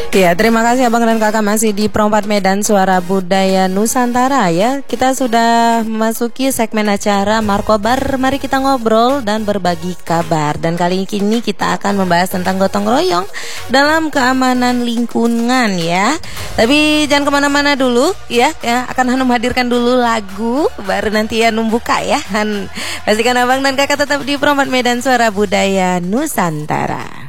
Ya, terima kasih Abang dan Kakak masih di Perempat Medan Suara Budaya Nusantara ya. Kita sudah memasuki segmen acara Markobar. Mari kita ngobrol dan berbagi kabar. Dan kali ini kita akan membahas tentang gotong royong dalam keamanan lingkungan ya. Tapi jangan kemana-mana dulu ya. Akan Hanum hadirkan dulu lagu, baru nanti ya membuka ya. Pastikan Abang dan Kakak tetap di Perempat Medan Suara Budaya Nusantara.